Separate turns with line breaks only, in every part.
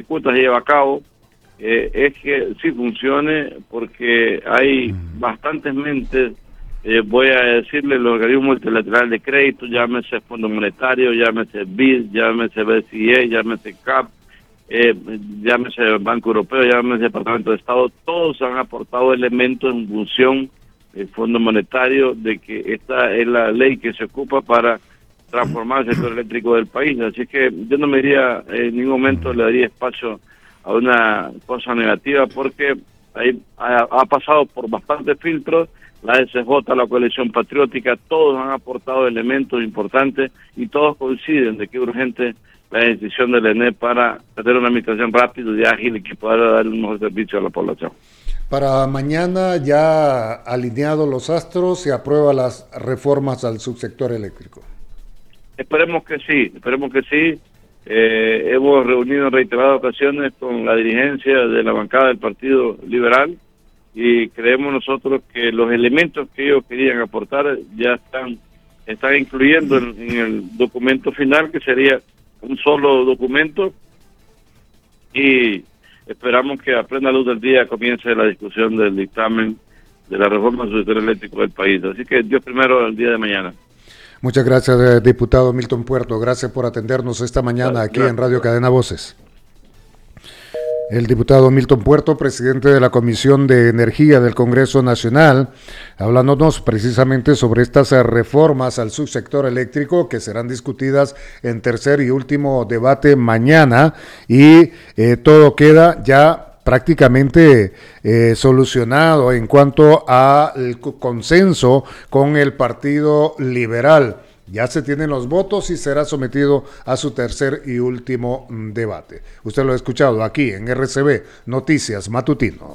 Cúcuta se lleva a cabo, es que sí funcione, porque hay bastantes mentes, voy a decirle, los organismos multilaterales de crédito, llámese Fondo Monetario, llámese BID, llámese BCE, llámese CAP, llámese Banco Europeo, llámese Departamento de Estado, todos han aportado elementos en función del Fondo Monetario de que esta es la ley que se ocupa para transformar el sector eléctrico del país. Así que yo no me diría, en ningún momento le daría espacio a una cosa negativa, porque ha pasado por bastantes filtros, la SJ, la Coalición Patriótica, todos han aportado elementos importantes y todos coinciden de que es urgente la decisión del ENE para tener una administración rápida y ágil y que pueda dar un mejor servicio a la población.
Para mañana, ya alineados los astros, se aprueba las reformas al subsector eléctrico.
Esperemos que sí. Hemos reunido en reiteradas ocasiones con la dirigencia de la bancada del Partido Liberal y creemos nosotros que los elementos que ellos querían aportar ya están incluyendo en el documento final, que sería un solo documento, y esperamos que a plena luz del día comience la discusión del dictamen de la reforma del sector eléctrico del país. Así que Dios primero, el día de mañana.
Muchas gracias, diputado Milton Puerto. Gracias por atendernos esta mañana aquí en Radio Cadena Voces. El diputado Milton Puerto, presidente de la Comisión de Energía del Congreso Nacional, hablándonos precisamente sobre estas reformas al subsector eléctrico que serán discutidas en tercer y último debate mañana, y todo queda ya prácticamente solucionado en cuanto al consenso con el Partido Liberal. Ya se tienen los votos y será sometido a su tercer y último debate. Usted lo ha escuchado aquí en RCB Noticias Matutino.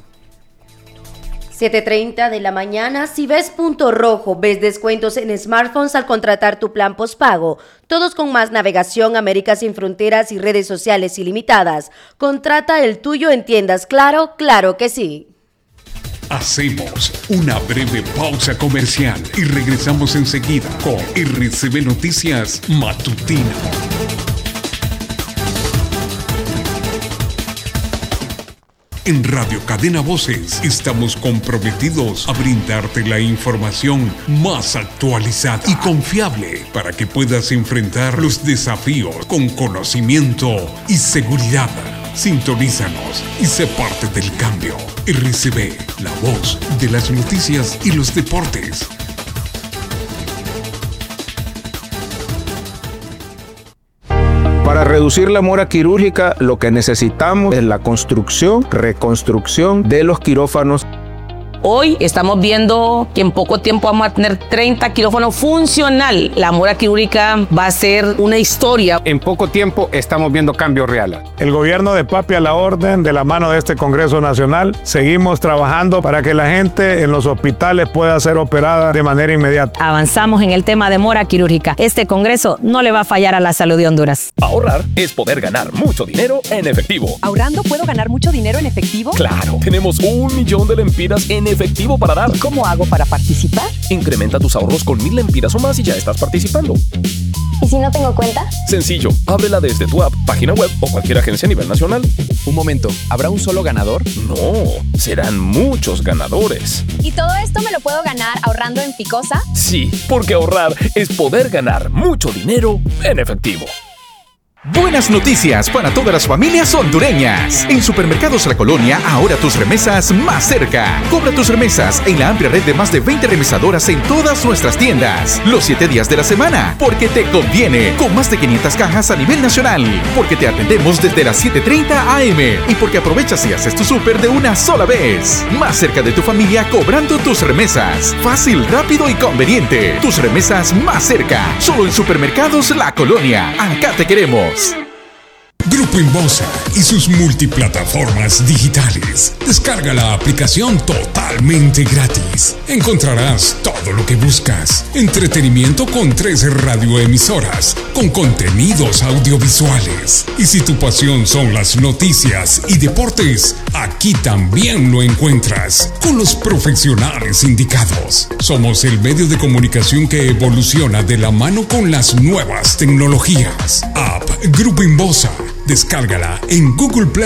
7:30 de la mañana. Si ves punto rojo, ves descuentos en smartphones al contratar tu plan postpago. Todos con más navegación, América sin fronteras y redes sociales ilimitadas. Contrata el tuyo en tiendas Claro, claro que sí.
Hacemos una breve pausa comercial y regresamos enseguida con RCB Noticias Matutino. En Radio Cadena Voces estamos comprometidos a brindarte la información más actualizada y confiable para que puedas enfrentar los desafíos con conocimiento y seguridad. Sintonízanos y sé parte del cambio. RCB, la voz de las noticias y los deportes.
Para reducir la mora quirúrgica, lo que necesitamos es la reconstrucción de los quirófanos.
Hoy estamos viendo que en poco tiempo vamos a tener 30 quirófanos funcional. La mora quirúrgica va a ser una historia.
En poco tiempo estamos viendo cambios reales. El gobierno de Papi a la orden, de la mano de este Congreso Nacional, seguimos trabajando para que la gente en los hospitales pueda ser operada de manera inmediata.
Avanzamos en el tema de mora quirúrgica. Este Congreso no le va a fallar a la salud de Honduras.
Ahorrar es poder ganar mucho dinero en efectivo.
¿Ahorrando puedo ganar mucho dinero en efectivo?
Claro, tenemos 1 millón de lempiras en efectivo para dar.
¿Cómo hago para participar?
Incrementa tus ahorros con 1000 lempiras o más y ya estás participando.
¿Y si no tengo cuenta?
Sencillo, ábrela desde tu app, página web o cualquier agencia a nivel nacional.
Un momento, ¿habrá un solo ganador?
No, serán muchos ganadores.
¿Y todo esto me lo puedo ganar ahorrando en Ficosa?
Sí, porque ahorrar es poder ganar mucho dinero en efectivo.
Buenas noticias para todas las familias hondureñas. En Supermercados La Colonia, ahora tus remesas más cerca. Cobra tus remesas en la amplia red de más de 20 remesadoras en todas nuestras tiendas. Los 7 días de la semana, porque te conviene. Con más de 500 cajas a nivel nacional. Porque te atendemos desde las 7:30 AM. Y porque aprovechas y haces tu súper de una sola vez. Más cerca de tu familia cobrando tus remesas. Fácil, rápido y conveniente. Tus remesas más cerca. Solo en Supermercados La Colonia. Acá te queremos.
Grupo Inbosa y sus multiplataformas digitales. Descarga la aplicación totalmente gratis. Encontrarás todo lo que buscas. Entretenimiento con 13 radioemisoras, con contenidos audiovisuales. Y si tu pasión son las noticias y deportes, aquí también lo encuentras, con los profesionales indicados. Somos el medio de comunicación que evoluciona de la mano con las nuevas tecnologías. App Grupo Inbosa. Descárgala en Google Play.